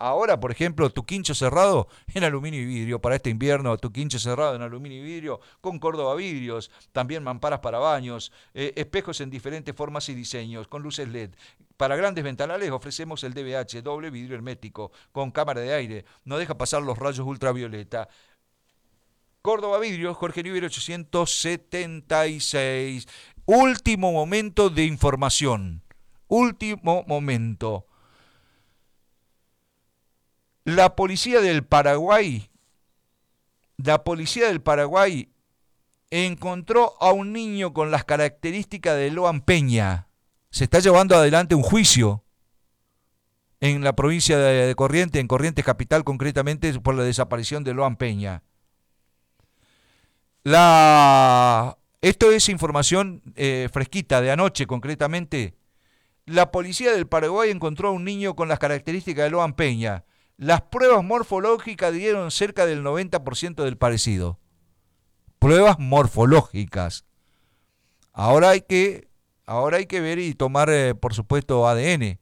Ahora, por ejemplo, tu quincho cerrado en aluminio y vidrio para este invierno, tu quincho cerrado en aluminio y vidrio con Córdoba Vidrios, también mamparas para baños, espejos en diferentes formas y diseños, con luces LED. Para grandes ventanales ofrecemos el DBH, doble vidrio hermético, con cámara de aire, no deja pasar los rayos ultravioleta. Córdoba Vidrios, Jorge Newbery 876. Último momento de información. Último momento. La policía del Paraguay, la policía del Paraguay encontró a un niño con las características de Loan Peña. Se está llevando adelante un juicio en la provincia de Corrientes, en Corrientes Capital concretamente, por la desaparición de Loan Peña. Esto es información fresquita de anoche concretamente. La policía del Paraguay encontró a un niño con las características de Loan Peña. Las pruebas morfológicas dieron cerca del 90% del parecido. Pruebas morfológicas. Ahora hay que, ahora hay que ver y tomar, por supuesto, ADN,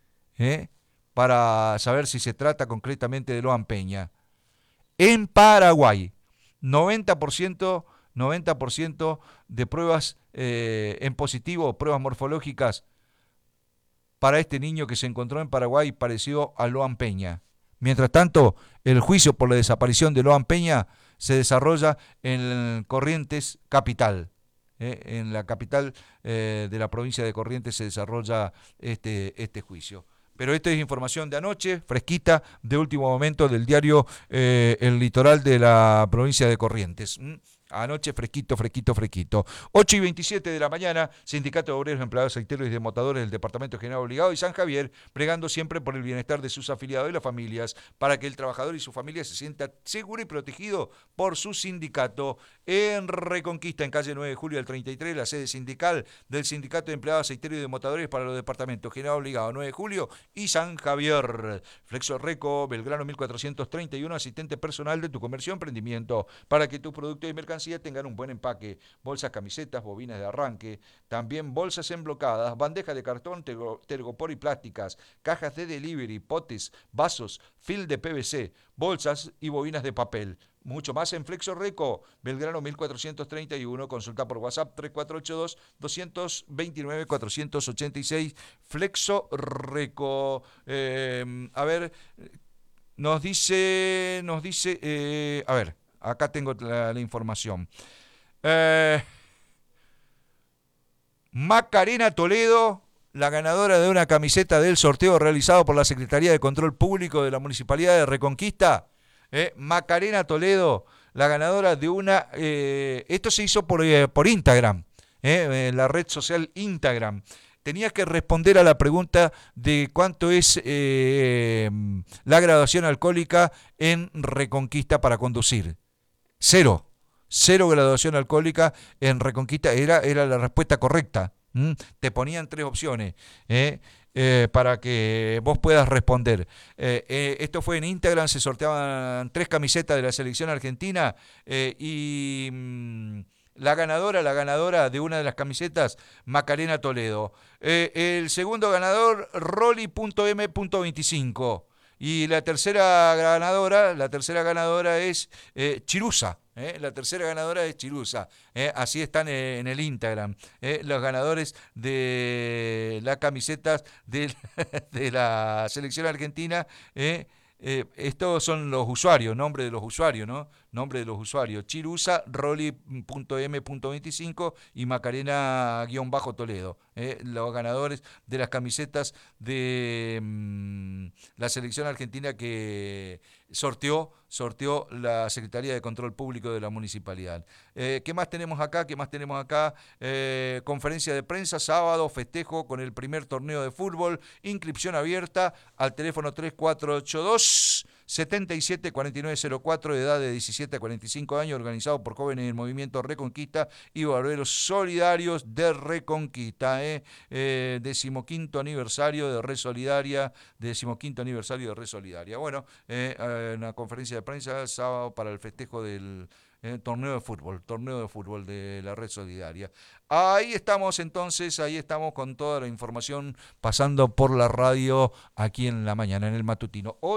para saber si se trata concretamente de Loan Peña. En Paraguay, 90%, 90% de pruebas en positivo, pruebas morfológicas para este niño que se encontró en Paraguay parecido a Loan Peña. Mientras tanto, el juicio por la desaparición de Loan Peña se desarrolla en Corrientes Capital. En la capital de la provincia de Corrientes se desarrolla este juicio. Pero esta es información de anoche, fresquita, de último momento del diario El Litoral de la provincia de Corrientes. Anoche fresquito, fresquito, fresquito. 8:27 de la mañana, Sindicato de Obreros, Empleados Aceiteros y Desmotadores del Departamento General Obligado y San Javier, bregando siempre por el bienestar de sus afiliados y las familias, para que el trabajador y su familia se sienta seguro y protegido por su sindicato. En Reconquista, en calle 9 de julio del 33, la sede sindical del Sindicato de Empleados Aceiteros y Desmotadores para los departamentos General Obligado 9 de julio y San Javier. Flexo Reco, Belgrano 1431, asistente personal de tu comercio o emprendimiento, para que tu producto y mercancía tengan un buen empaque. Bolsas, camisetas, bobinas de arranque, también bolsas emblocadas, bandejas de cartón, tergopor y plásticas, cajas de delivery, potes, vasos, film de PVC, bolsas y bobinas de papel. Mucho más en Flexo Reco, Belgrano 1431, consulta por WhatsApp 3482-229-486, Flexo Reco. A ver, a ver, acá tengo la información. Macarena Toledo, la ganadora de una camiseta del sorteo realizado por la Secretaría de Control Público de la Municipalidad de Reconquista. Macarena Toledo, la ganadora de una... esto se hizo por Instagram, la red social Instagram. Tenías que responder a la pregunta de cuánto es la graduación alcohólica en Reconquista para conducir. Cero. Cero graduación alcohólica en Reconquista. Era la respuesta correcta. Te ponían tres opciones. Para que vos puedas responder. Esto fue en Instagram, se sorteaban 3 camisetas de la selección argentina y la ganadora de una de las camisetas, Macarena Toledo. El segundo ganador, Rolly.m.25. Y la tercera ganadora es Chirusa. La tercera ganadora es Chirusa. Así están en el Instagram. Los ganadores de las camisetas de la selección argentina. Estos son los usuarios, nombre de los usuarios, ¿no? Nombre de los usuarios. Chirusa, Rolly.m.25 y Macarena-Toledo. Los ganadores de las camisetas de la selección argentina que sorteó la Secretaría de Control Público de la Municipalidad. ¿Qué más tenemos acá? Conferencia de prensa, sábado, festejo con el primer torneo de fútbol, inscripción abierta al teléfono 3482 774904, edad de 17 a 45 años, organizado por jóvenes del movimiento Reconquista y barberos solidarios de Reconquista. 15º aniversario de Red Solidaria, Bueno, una conferencia de prensa sábado para el festejo del torneo de fútbol de la Red Solidaria. Ahí estamos entonces, con toda la información pasando por la radio aquí en la mañana, en el matutino.